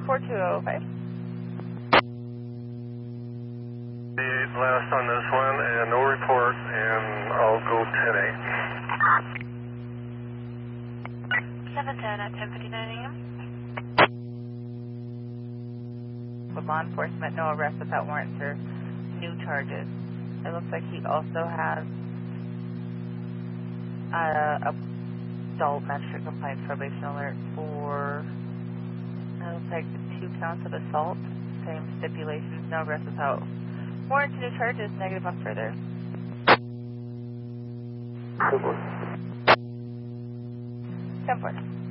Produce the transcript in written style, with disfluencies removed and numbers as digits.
4205. Last on this one, and no report, and I'll go 10-8. 710 at 10:59 a.m. With law enforcement, no arrest without warrants or new charges. It looks like he also has adult magistrate compliance probation alert for, it looks like 2 counts of assault, same stipulations, no arrest without warrants, new charges, negative on further. 10-4.